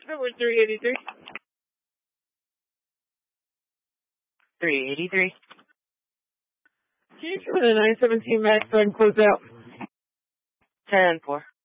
Number 383. 383. Can you try the 917 back so I can close out? 10-4.